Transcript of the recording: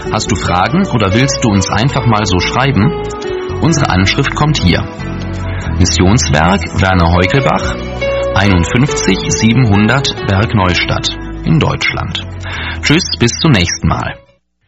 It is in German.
Hast du Fragen oder willst du uns einfach mal so schreiben? Unsere Anschrift kommt hier. Missionswerk Werner Heukelbach, 51 700 Bergneustadt in Deutschland. Tschüss, bis zum nächsten Mal.